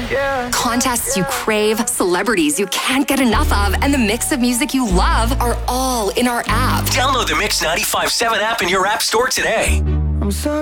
Contests you crave, celebrities you can't get enough of, and the mix of music you love are all in our app. Download the Mix 95.7 app in your app store today. I'm sorry.